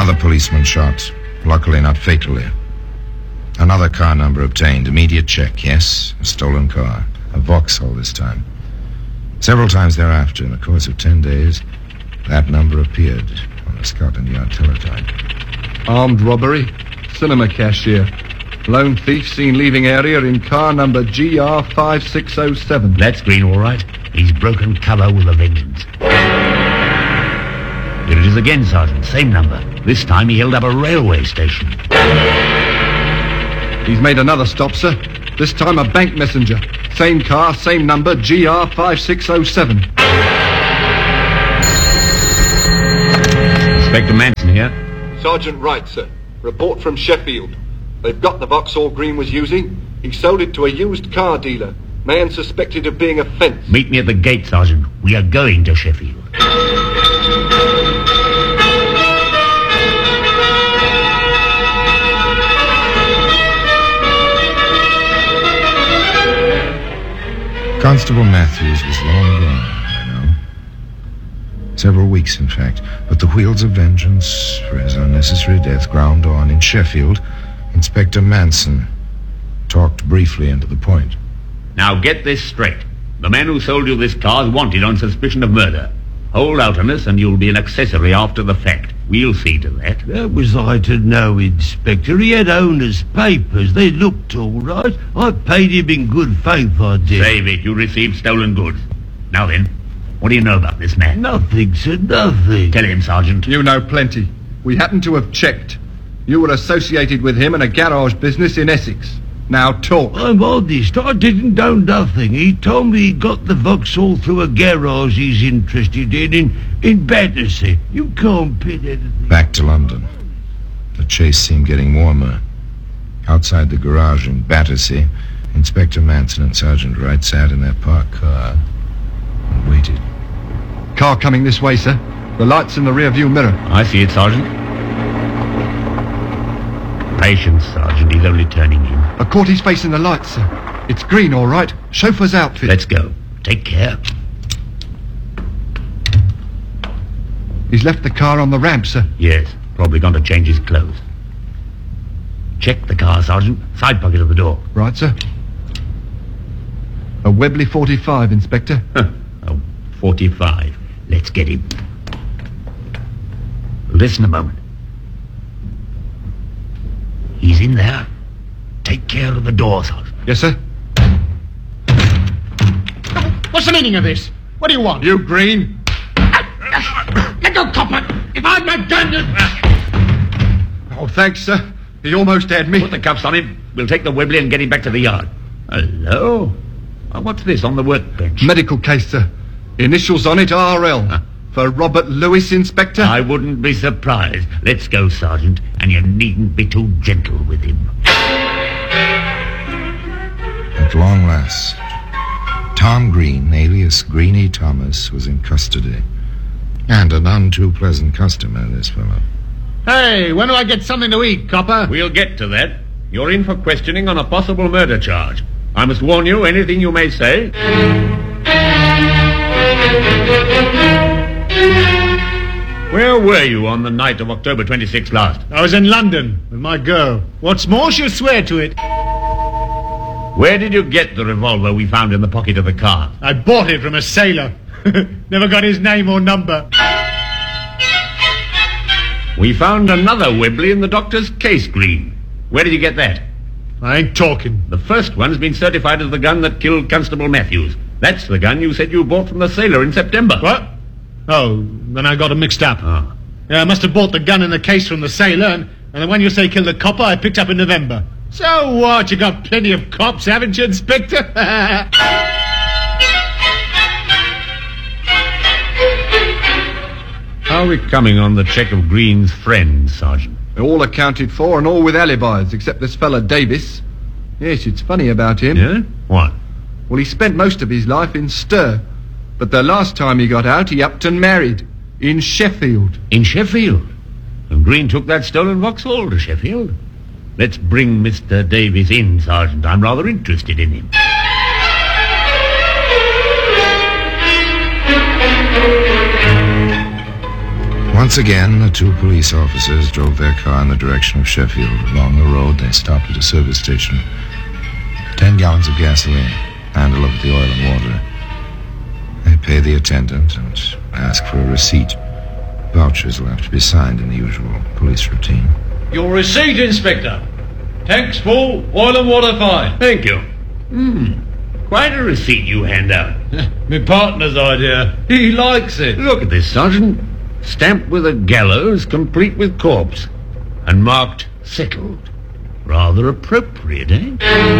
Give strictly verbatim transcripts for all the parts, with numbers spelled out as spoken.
Another policeman shot, luckily not fatally. Another car number obtained. Immediate check, yes. A stolen car. A Vauxhall this time. Several times thereafter, in the course of ten days, that number appeared on the Scotland Yard teletype. Armed robbery. Cinema cashier. Lone thief seen leaving area in car number G R five six oh seven. That's Green, all right. He's broken cover with a vengeance. Here it is again, Sergeant. Same number. This time he held up a railway station. He's made another stop, sir. This time a bank messenger. Same car, same number, G R five six oh seven. Inspector Manson here. Sergeant Wright, sir. Report from Sheffield. They've got the Vauxhall Green was using. He sold it to a used car dealer. Man suspected of being a fence. Meet me at the gate, Sergeant. We are going to Sheffield. Constable Matthews was long gone, I know. Several weeks, in fact. But the wheels of vengeance for his unnecessary death ground on in Sheffield. Inspector Manson talked briefly and to the point. Now get this straight. The man who sold you this car is wanted on suspicion of murder. Hold out on us and you'll be an accessory after the fact. We'll see to that. How was I to know, Inspector? He had owner's papers. They looked all right. I paid him in good faith, I did. Save it. You received stolen goods. Now then, what do you know about this man? Nothing, sir, nothing. Tell him, Sergeant. You know plenty. We happen to have checked. You were associated with him in a garage business in Essex. Now talk. I'm honest. I didn't know nothing. He told me he got the Vauxhall through a garage he's interested in, in, in Battersea. You can't pin anything. Back to London. The chase seemed getting warmer. Outside the garage in Battersea, Inspector Manson and Sergeant Wright sat in their parked car and waited. Car coming this way, sir. The light's in the rear view mirror. I see it, Sergeant. Patience, Sergeant. He's only turning in. I caught his face in the light, sir. It's Green, all right. Chauffeur's outfit. Let's go. Take care. He's left the car on the ramp, sir. Yes, probably gone to change his clothes. Check the car, Sergeant. Side pocket of the door. Right, sir. A Webley forty-five, Inspector. Huh. Oh, forty-five. Let's get him. Listen a moment. He's in there. Take care of the door, Sergeant. Yes, sir. What's the meaning of this? What do you want? You, Green. Let go, copper! If I'd not done it... Oh, thanks, sir. He almost had me. Put the cuffs on him. We'll take the Webley and get him back to the yard. Hello? Oh, what's this on the workbench? Medical case, sir. Initials on it, R L. Huh? For Robert Lewis, Inspector? I wouldn't be surprised. Let's go, Sergeant, and you needn't be too gentle with him. At long last, Tom Green, alias Greenie Thomas, was in custody. And a none too pleasant customer, this fellow. Hey, when do I get something to eat, copper? We'll get to that. You're in for questioning on a possible murder charge. I must warn you, anything you may say... Where were you on the night of October twenty-sixth last? I was in London with my girl. What's more, she'll swear to it. Where did you get the revolver we found in the pocket of the car? I bought it from a sailor. Never got his name or number. We found another Webley in the doctor's case, Green. Where did you get that? I ain't talking. The first one's been certified as the gun that killed Constable Matthews. That's the gun you said you bought from the sailor in September. What? Oh, then I got them mixed up. Oh. Yeah, I must have bought the gun in the case from the sailor, and, and the one you say killed the copper I picked up in November. So what? You got plenty of cops, haven't you, Inspector? How are we coming on the check of Green's friends, Sergeant? They're all accounted for and all with alibis, except this fella Davis. Yes, it's funny about him. Yeah? What? Well, he spent most of his life in Stir. But the last time he got out, he upped and married. In Sheffield. In Sheffield? And Green took that stolen Vauxhall to Sheffield? Let's bring Mister Davis in, Sergeant. I'm rather interested in him. Once again, the two police officers drove their car in the direction of Sheffield. Along the road, they stopped at a service station. Ten gallons of gasoline, and a look at the oil and water. They pay the attendant and ask for a receipt. Vouchers will have to be signed in the usual police routine. Your receipt, Inspector. Tanks full, oil and water fine. Thank you. Hmm. Quite a receipt you hand out. My partner's idea. He likes it. Look at this, Sergeant. Stamped with a gallows, complete with corpse. And marked settled. Rather appropriate, eh?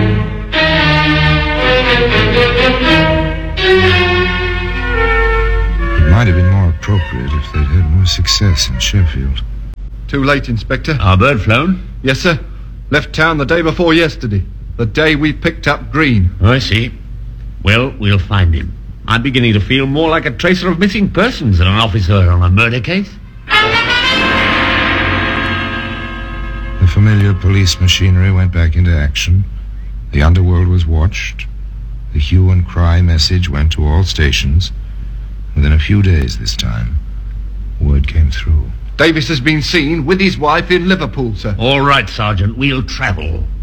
It might have been more appropriate if they'd had more success in Sheffield. Too late, Inspector. Our bird flown? Yes, sir. Left town the day before yesterday. The day we picked up Green. I see. Well, we'll find him. I'm beginning to feel more like a tracer of missing persons than an officer on a murder case. The familiar police machinery went back into action. The underworld was watched. The hue and cry message went to all stations. Within a few days this time, word came through. Davis has been seen with his wife in Liverpool, sir. All right, Sergeant, we'll travel.